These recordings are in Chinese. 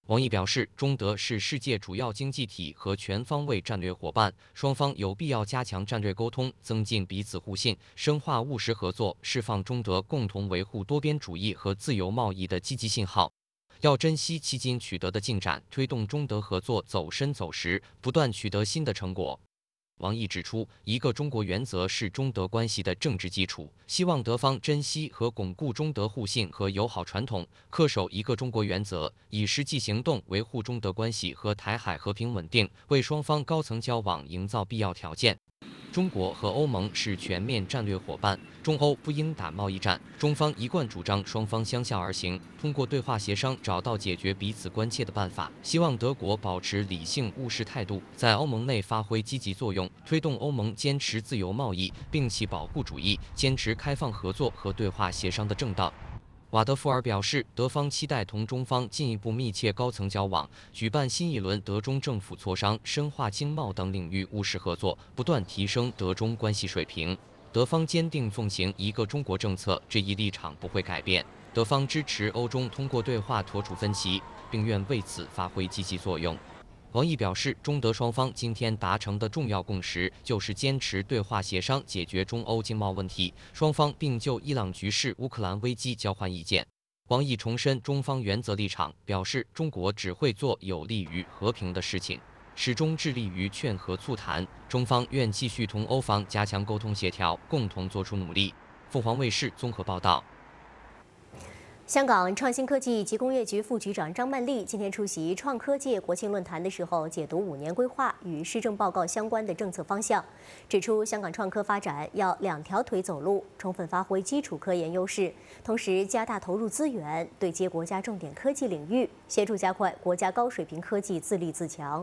王毅表示，中德是世界主要经济体和全方位战略伙伴，双方有必要加强战略沟通，增进彼此互信，深化务实合作，释放中德共同维护多边主义和自由贸易的积极信号。要珍惜迄今取得的进展，推动中德合作走深走实，不断取得新的成果。王毅指出，一个中国原则是中德关系的政治基础，希望德方珍惜和巩固中德互信和友好传统，恪守一个中国原则，以实际行动维护中德关系和台海和平稳定，为双方高层交往营造必要条件。中国和欧盟是全面战略伙伴，中欧不应打贸易战。中方一贯主张双方相向而行，通过对话协商找到解决彼此关切的办法。希望德国保持理性务实态度，在欧盟内发挥积极作用，推动欧盟坚持自由贸易，摒弃保护主义，坚持开放合作和对话协商的正道。瓦德福尔表示，德方期待同中方进一步密切高层交往，举办新一轮德中政府磋商，深化经贸等领域务实合作，不断提升德中关系水平。德方坚定奉行一个中国政策，这一立场不会改变。德方支持欧中通过对话妥处分歧，并愿为此发挥积极作用。王毅表示，中德双方今天达成的重要共识就是坚持对话协商解决中欧经贸问题，双方并就伊朗局势、乌克兰危机交换意见。王毅重申中方原则立场，表示中国只会做有利于和平的事情，始终致力于劝和促谈。中方愿继续同欧方加强沟通协调，共同做出努力。凤凰卫视综合报道。 香港创新科技及工业局副局长张曼丽今天出席创科界国庆论坛的时候，解读5年规划与施政报告相关的政策方向，指出香港创科发展要2条腿走路，充分发挥基础科研优势，同时加大投入资源，对接国家重点科技领域，协助加快国家高水平科技自立自强。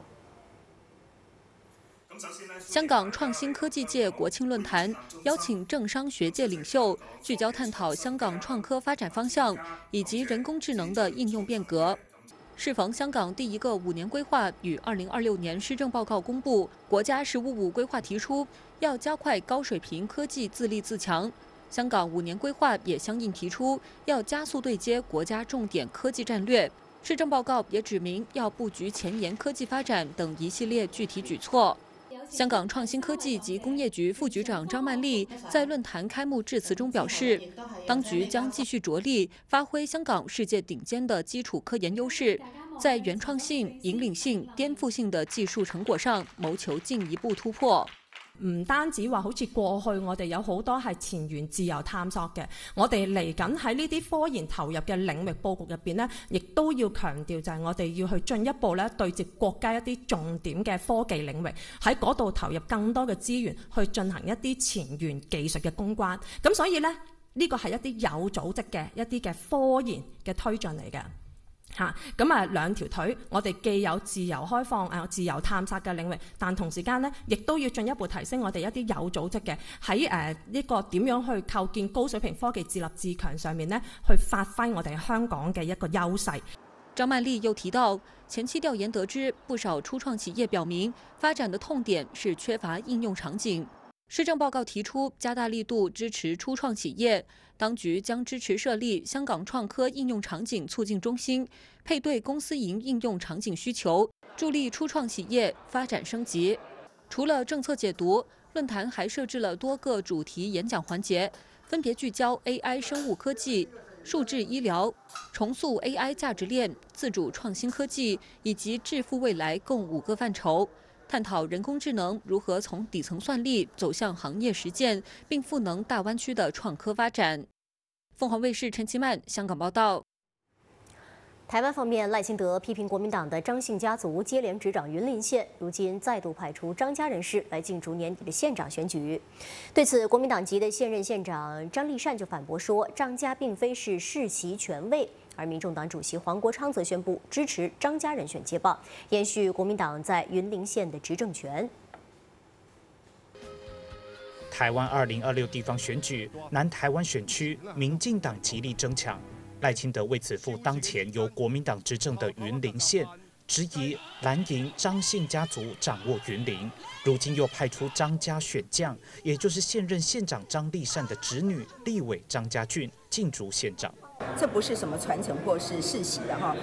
香港创新科技界国庆论坛邀请政商学界领袖聚焦探讨香港创科发展方向以及人工智能的应用变革。适逢香港第一个5年规划与2026年施政报告公布，国家“十五五”规划提出要加快高水平科技自立自强。香港5年规划也相应提出要加速对接国家重点科技战略。施政报告也指明要布局前沿科技发展等一系列具体举措。香港创新科技及工业局副局长张曼丽在论坛开幕致辞中表示，当局将继续着力发挥香港世界顶尖的基础科研优势，在原创性、引领性、颠覆性的技术成果上谋求進一步突破。 唔單止話好似過去我哋有好多係前沿自由探索嘅，我哋嚟緊喺呢啲科研投入嘅領域佈局入邊呢，亦都要強調就係我哋要去進一步咧對接國家一啲重點嘅科技領域，喺嗰度投入更多嘅資源去進行一啲前沿技術嘅攻關。咁所以呢，呢個係一啲有組織嘅一啲嘅科研嘅推進嚟嘅。咁2條腿，我哋既有自由開放、自由探索嘅領域，但同時間呢，亦都要進一步提升我哋一啲有組織嘅喺呢個點樣去構建高水平科技自立自強上面呢，去發揮我哋香港嘅一個優勢。 張曼麗又提到，前期調研得知，不少初創企業表明，發展的痛點是缺乏應用場景。施政報告提出加大力度支持初創企業，當局將支持設立香港創科應用場景促進中心，配對公私營應用場景需求，助力初創企業發展升級。除了政策解讀，論壇還設置了多個主題演講環節，分別聚焦 AI 生物科技、數字醫療、重塑 AI 價值鏈、自主創新科技以及致富未來共5個範疇。探討人工智能如何從底層算力走向行業實踐，並賦能大灣區的創科發展。鳳凰衛視陳其曼香港報道。 台湾方面，賴清德批評國民黨的張姓家族接連執掌雲林縣，如今再度派出張家人士來競逐年底的縣長選舉。對此，國民黨籍的現任縣長張麗善就反駁說，張家並非是世襲權位。而民眾黨主席黃國昌則宣布支持張家人選接棒，延續國民黨在雲林縣的執政權。 台灣2026地方選舉，南台灣選區，民進黨極力爭搶。賴清德為此赴當前由國民黨執政的雲林縣，質疑藍營張姓家族掌握雲林，如今又派出張家選將，也就是現任縣長張麗善的侄女立委張家俊競逐縣長。 這不是什麼傳承或是世襲的哈，